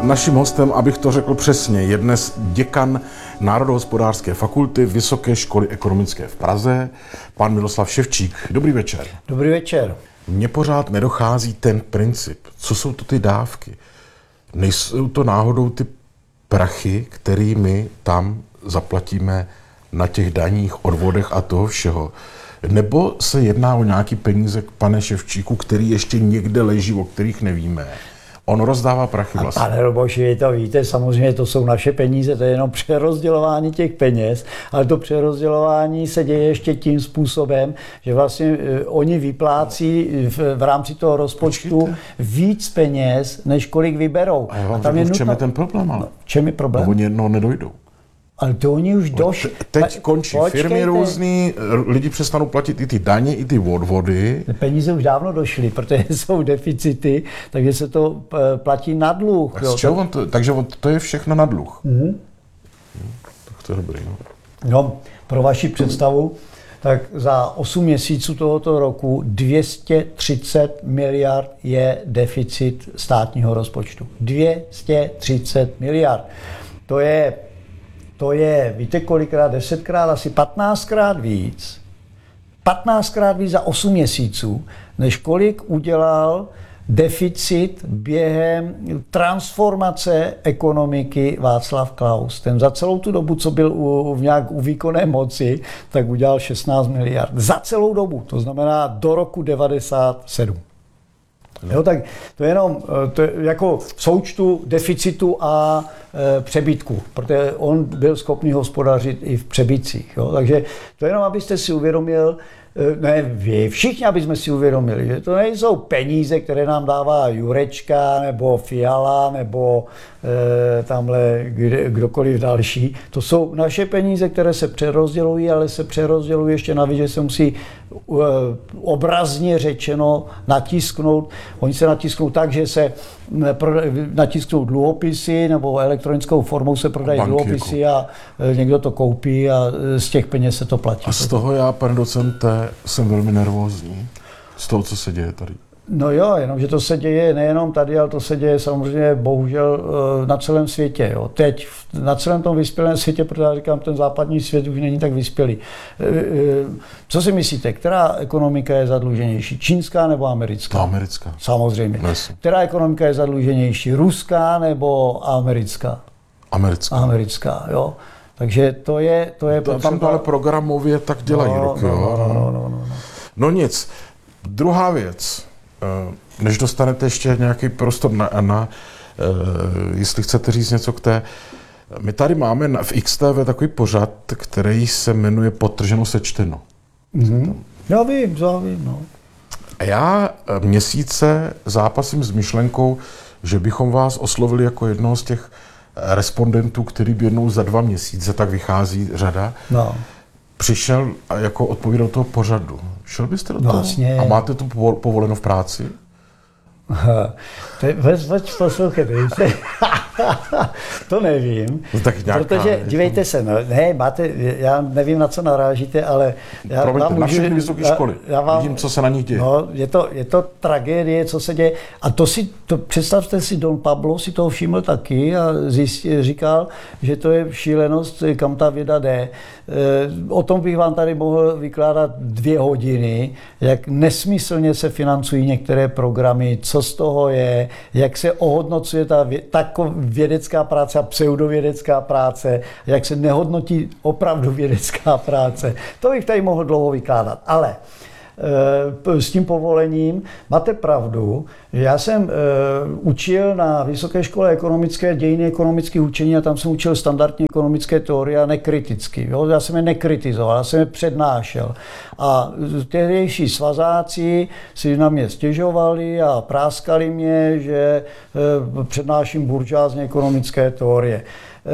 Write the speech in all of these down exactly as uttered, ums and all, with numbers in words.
Naším hostem, abych to řekl přesně, je dnes děkan Národohospodářské fakulty Vysoké školy ekonomické v Praze, pan Miloslav Ševčík. Dobrý večer. Dobrý večer. Mně pořád nedochází ten princip. Co jsou to ty dávky? Nejsou to náhodou ty prachy, které my tam zaplatíme na těch daních, odvodech a toho všeho? Nebo se jedná o nějaký peníze, pane Ševčíku, který ještě někde leží, o kterých nevíme? On rozdává prachy vlastně. A pane Roboši, vy to víte, samozřejmě to jsou naše peníze, to je jenom přerozdělování těch peněz, ale to přerozdělování se děje ještě tím způsobem, že vlastně oni vyplácí v, v rámci toho rozpočtu Počkejte. víc peněz, než kolik vyberou. A já vám a tam řeknu, je v nutno... čem je ten problém? Ale? No, v čem je problém? No, oni no, nedojdou. Ale to oni už došli. Teď končí Počkejte. firmy různý, lidi přestanou platit i ty daně, i ty odvody. Peníze už dávno došly, protože jsou deficity, takže se to platí na dluh. Jo, on to, takže on, to je všechno na dluh. Mm-hmm. Tak to je dobrý. No. No, pro vaši představu, tak za osm měsíců tohoto roku dvě stě třicet miliard je deficit státního rozpočtu. dvě stě třicet miliard. To je, to je, víte kolikrát, desetkrát, asi patnáctkrát víc, patnáctkrát víc za osm měsíců, než kolik udělal deficit během transformace ekonomiky Václav Klaus. Ten za celou tu dobu, co byl u, v nějak u výkonné moci, tak udělal šestnáct miliard. Za celou dobu, to znamená do roku devadesát sedm. No. Jo, tak to je jenom to je jako v součtu deficitu a e, přebytku, protože on byl schopný hospodařit i v přebytcích. Jo. Takže to je jenom, abyste si uvědomil, ne vy, všichni, aby jsme si uvědomili, že to nejsou peníze, které nám dává Jurečka, nebo Fiala, nebo e, tamhle kde, kdokoliv další. To jsou naše peníze, které se přerozdělují, ale se přerozdělují ještě navíc, že se musí e, obrazně řečeno natisknout. Oni se natisknou tak, že se pro, natisknou dluhopisy, nebo elektronickou formou se prodají Banky, dluhopisy jako. a e, někdo to koupí a z těch peněz se to platí. A z toho já, pane docente, jsem velmi nervózní. Z toho, co se děje tady. No jo, jenomže to se děje nejenom tady, ale to se děje samozřejmě bohužel na celém světě. Jo. Teď na celém tom vyspělém světě, protože já říkám, ten západní svět už není tak vyspělý. Co si myslíte, která ekonomika je zadluženější? Čínská nebo americká? No, americká. Samozřejmě. Nesl. Která ekonomika je zadluženější? Ruská nebo americká? Americká. Americká, jo. Takže to je, to je to, potřeba... Tam to ale programově tak dělají no, roky. No, jo. no, no, no, no. no nic. Druhá věc. Než dostanete ještě nějaký prostor na, na jestli chcete říct něco k té... My tady máme na, v X T V takový pořad, který se jmenuje Podtrženo sečteno. Mm-hmm. Já vím, já vím, no. A já měsíce zápasím s myšlenkou, že bychom vás oslovili jako jednoho z těch respondentů, který by jednou za dva měsíce, tak vychází řada, no. přišel a jako odpovídal toho pořadu. Šel byste do toho? Vlastně. A máte to povoleno v práci? Veď poslouchejte, to nevím, no tak nějaká, protože dívejte se, no, ne, máte, já nevím, na co narážíte, ale já Promiňte, vám na můžu, všechny vysoké školy, já vám, vidím, co se na nich děje. No, je to, je to tragédie, co se děje, a to si, to, představte si, Don Pablo si toho všiml taky a zjistil, říkal, že to je šílenost, kam ta věda jde. O tom bych vám tady mohl vykládat dvě hodiny, jak nesmyslně se financují některé programy, co z toho je, jak se ohodnocuje ta vě, vědecká práce a pseudovědecká práce, jak se nehodnotí opravdu vědecká práce. To bych tady mohl dlouho vykládat, ale s tím povolením máte pravdu. Já jsem učil na Vysoké škole ekonomické dějiny ekonomických učení a tam jsem učil standardní ekonomické teorie a nekriticky. Jo? Já jsem je nekritizoval, já jsem je přednášel. A tehdejší svazáci si na mě stěžovali a práskali mě, že přednáším buržoázní ekonomické teorie.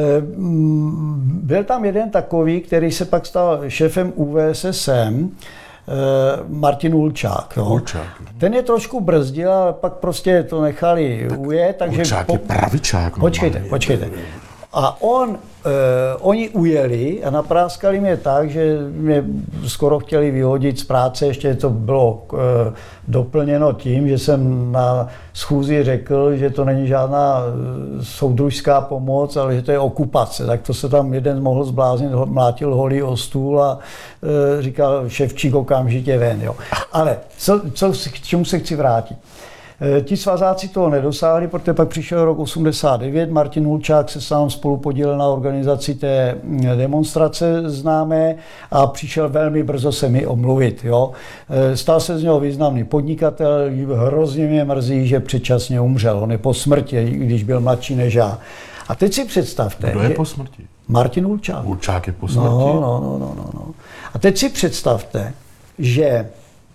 Byl tam jeden takový, který se pak stal šéfem U V S S M, Martin Ulčák. Jo. Ulčák. Ten je trošku brzdil, ale pak prostě to nechali ujet. Takže Ulčák po... je pravičák. Počkejte, počkejte. A on, eh, oni ujeli a napráskali mě tak, že mě skoro chtěli vyhodit z práce, ještě to bylo eh, doplněno tím, že jsem na schůzi řekl, že to není žádná soudružská pomoc, ale že to je okupace. Tak to se tam jeden mohl zbláznit, mlátil holí o stůl a e, říkal Ševčík okamžitě ven. Jo. Ale co, co, k čemu se chci vrátit? E, ti svazáci toho nedosáhli, protože pak přišel rok osmdesát devět, Martin Hulčák se sám spolu podílel na organizaci té demonstrace známé a přišel velmi brzo se mi omluvit. Jo. E, stal se z něho významný podnikatel, hrozně mě mrzí, že předčasně umřel. On je po smrti, když byl mladší než já. A teď si představte... Kdo je po smrti? Martin Hulčák. Hulčák je po smrti? No, no, no, no, no. A teď si představte, že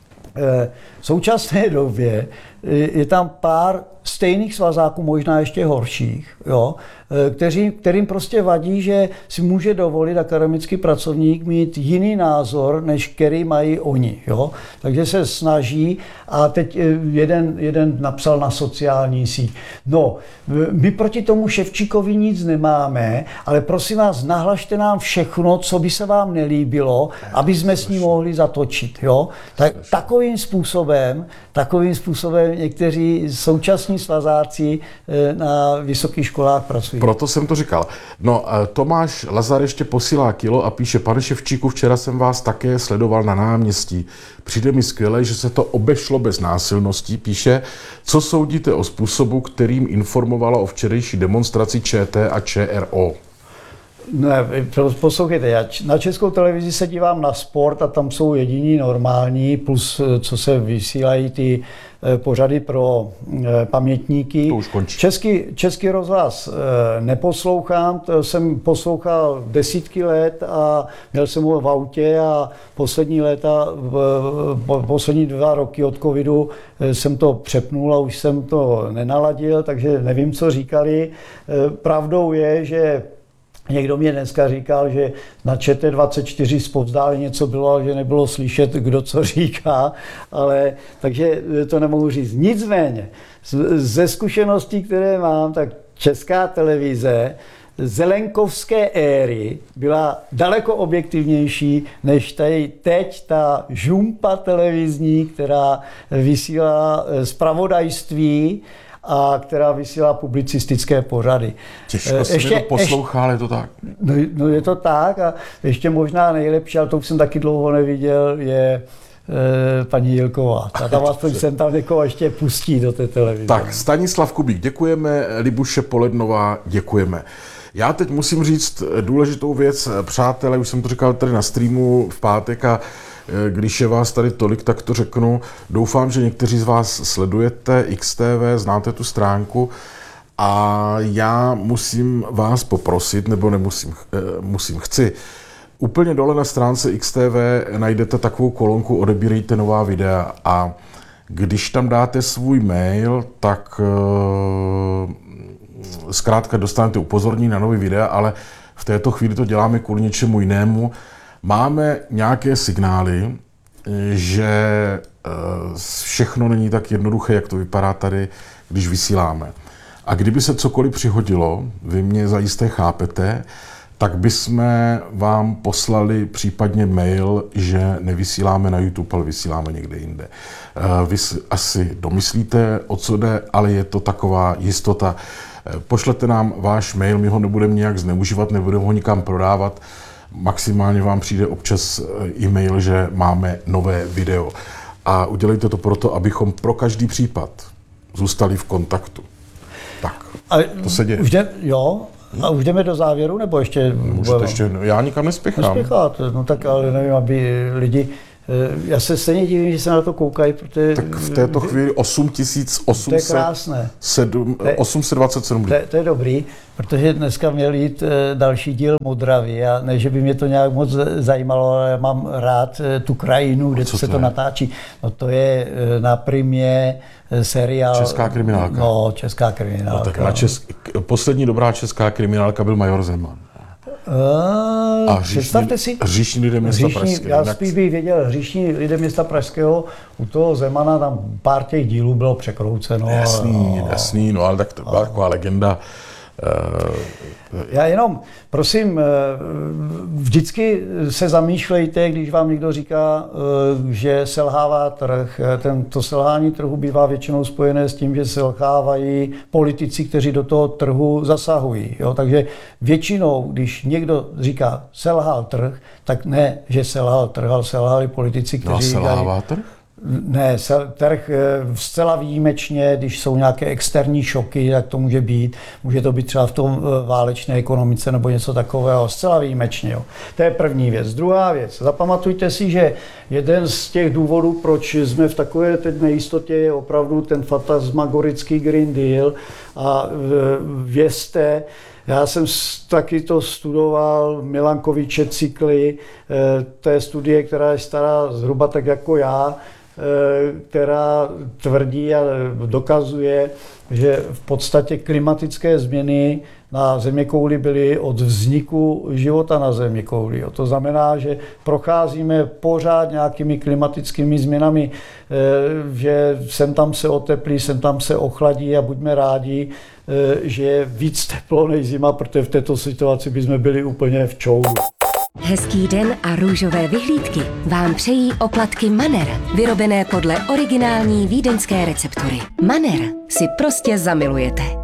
v současné době je tam pár stejných svazáků, možná ještě horších, jo, kteří, kterým prostě vadí, že si může dovolit akademický pracovník mít jiný názor, než který mají oni. Jo. Takže se snaží a teď jeden, jeden napsal na sociální síť. No, my proti tomu Ševčíkovi nic nemáme, ale prosím vás, nahlašte nám všechno, co by se vám nelíbilo, aby jsme s ním mohli zatočit. Jo. Tak, takovým způsobem, takovým způsobem někteří současní svazáci na vysokých školách pracují. Proto jsem to říkal. No, Tomáš Lazar ještě posílá kilo a píše, pane Ševčíku, včera jsem vás také sledoval na náměstí. Přijde mi skvěle, že se to obešlo bez násilností. Píše, co soudíte o způsobu, kterým informovala o včerejší demonstraci ČT a ČRO? Ne, poslouchejte, já na Českou televizi se dívám na sport a tam jsou jediní normální, plus co se vysílají ty pořady pro pamětníky. To už končí. Český, český rozhlas neposlouchám, to jsem poslouchal desítky let a měl jsem ho v autě a poslední léta, poslední dva roky od covidu jsem to přepnul a už jsem to nenaladil, takže nevím, co říkali. Pravdou je, že někdo mě dneska říkal, že na ČT dvacet čtyři zpovzdálí něco bylo, ale že nebylo slyšet, kdo co říká, ale takže to nemohu říct. Nicméně, ze zkušeností, které mám, tak Česká televize zelenkovské éry byla daleko objektivnější než tady teď ta žumpa televizní, která vysílá zpravodajství a která vysílá publicistické pořady. Těžko se ještě, to poslouchá, ale je to tak. No, no je to tak a ještě možná nejlepší, ale to už jsem taky dlouho neviděl, je e, paní Jilková. Ta tam aspoň sem tam někoho ještě pustí do té televize. Tak, Stanislav Kubík, děkujeme, Libuše Polednová, děkujeme. Já teď musím říct důležitou věc, přátelé, už jsem to říkal tady na streamu v pátek a když je vás tady tolik, tak to řeknu. Doufám, že někteří z vás sledujete X T V, znáte tu stránku a já musím vás poprosit, nebo nemusím, musím, chci. Úplně dole na stránce X T V najdete takovou kolonku Odebírejte nová videa a když tam dáte svůj mail, tak zkrátka dostanete upozornění na nový videa, ale v této chvíli to děláme kvůli něčemu jinému. Máme nějaké signály, že všechno není tak jednoduché, jak to vypadá tady, když vysíláme. A kdyby se cokoliv přihodilo, vy mě zajisté chápete, tak bychom vám poslali případně mail, že nevysíláme na YouTube, ale vysíláme někde jinde. Vy asi domyslíte, o co jde, ale je to taková jistota. Pošlete nám váš mail, my ho nebudeme nějak zneužívat, nebudeme ho nikam prodávat. Maximálně vám přijde občas e-mail, že máme nové video. A udělejte to proto, abychom pro každý případ zůstali v kontaktu. Tak, a to se děje. Už jde, jo, a už jdeme do závěru, nebo ještě... Můžete ještě, já nikam nespěchám. Nespěchat, no tak ale nevím, aby lidi... Já se stejně divím, že se na to koukají, protože... Tak v této chvíli osm tisíc osm set dvacet sedm to, to je dobrý, protože dneska měl jít další díl Modravy a ne, že by mě to nějak moc zajímalo, ale já mám rád tu krajinu, kde se to, to natáčí. No to je na Primě seriál... Česká kriminálka. No, Česká kriminálka. No, tak na česk... Poslední dobrá česká kriminálka byl Major Zeman. A představte si, hříšní lidé města hříšní, Pražského. Já spíš bych věděl, hříšní lidé města Pražského, u toho Zemana tam pár těch dílů bylo překrouceno. Jasný, a, jasný, no ale tak to byla taková legenda. Já jenom, prosím, vždycky se zamýšlejte, když vám někdo říká, že selhává trh. Tento selhání trhu bývá většinou spojené s tím, že selhávají politici, kteří do toho trhu zasahují. Jo? Takže většinou, když někdo říká selhal trh, tak ne, že selhal trh, ale selhali politici, kteří... No a selhává trh? Ne, trh zcela výjimečně, když jsou nějaké externí šoky, tak to může být. Může to být třeba v tom válečné ekonomice nebo něco takového, zcela výjimečně. Jo. To je první věc. Druhá věc, zapamatujte si, že jeden z těch důvodů, proč jsme v takové teď nejistotě, je opravdu ten fantasmagorický Green Deal a vězte, já jsem taky to studoval, Milankoviče cykly, té studie, která je stará zhruba tak jako já, která tvrdí a dokazuje, že v podstatě klimatické změny na zeměkouli byly od vzniku života na zeměkouli. To znamená, že procházíme pořád nějakými klimatickými změnami, že sem tam se oteplí, sem tam se ochladí a buďme rádi, že je víc teplo než zima, protože v této situaci bychom byli úplně v čoudu. Hezký den a růžové vyhlídky vám přejí oplatky Manner, vyrobené podle originální vídeňské receptury. Manner si prostě zamilujete.